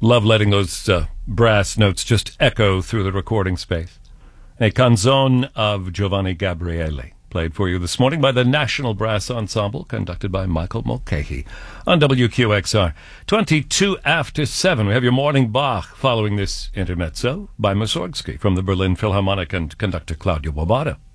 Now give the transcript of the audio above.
Love letting those brass notes just echo through the recording space. A canzone of Giovanni Gabriele, played for you this morning by the National Brass Ensemble, conducted by Michael Mulcahy on WQXR. 22 after 7. We have your morning Bach following this intermezzo by Mussorgsky from the Berlin Philharmonic and conductor Claudio Bobbata.